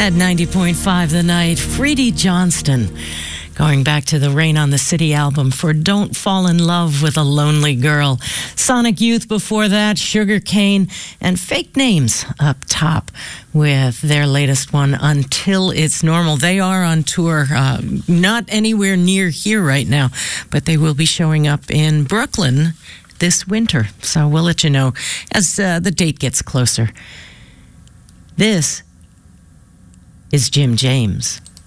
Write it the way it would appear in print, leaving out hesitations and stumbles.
At 90.5 The Night, Freddie Johnston. Going back to the Rain on the City album for Don't Fall in Love with a Lonely Girl. Sonic Youth before that, Sugar Cane, and Fake Names up top with their latest one, Until It's Normal. They are on tour, not anywhere near here right now, but they will be showing up in Brooklyn this winter. So we'll let you know as the date gets closer. This is Jim James.